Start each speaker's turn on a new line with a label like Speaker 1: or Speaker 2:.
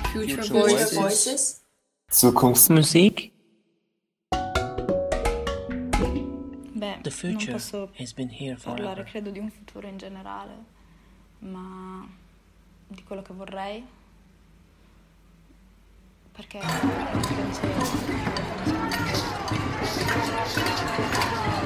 Speaker 1: Future
Speaker 2: Voices.
Speaker 1: Voices.
Speaker 3: Zukunftsmusik.
Speaker 2: Beh,
Speaker 4: The
Speaker 2: non
Speaker 4: future
Speaker 2: posso
Speaker 4: has been here
Speaker 2: parlare,
Speaker 4: forever.
Speaker 2: credo, di un futuro in generale, ma di quello che vorrei, perché penso